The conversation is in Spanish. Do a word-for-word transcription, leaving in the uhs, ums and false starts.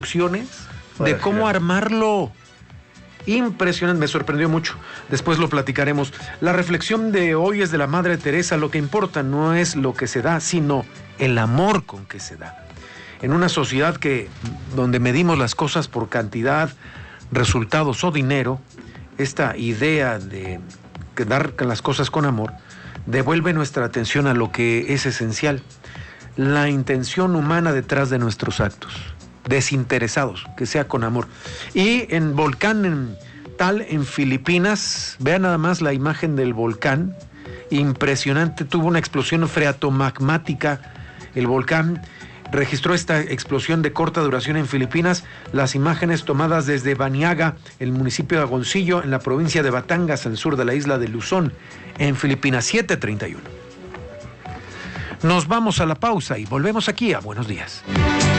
instrucciones de cómo armarlo. Impresionante, me sorprendió mucho. Después lo platicaremos. La reflexión de hoy es de la Madre Teresa. Lo que importa no es lo que se da, sino el amor con que se da. En una sociedad que, donde medimos las cosas por cantidad, resultados o dinero, esta idea de dar las cosas con amor devuelve nuestra atención a lo que es esencial, la intención humana detrás de nuestros actos, desinteresados, que sea con amor. Y en Volcán en, tal en Filipinas, vean nada más la imagen del volcán, impresionante, tuvo una explosión freatomagmática, el volcán registró esta explosión de corta duración en Filipinas. Las imágenes tomadas desde Baniaga, el municipio de Agoncillo, en la provincia de Batangas, al sur de la isla de Luzón, en Filipinas. Siete treinta y uno. Nos vamos a la pausa y volvemos aquí a Buenos Días.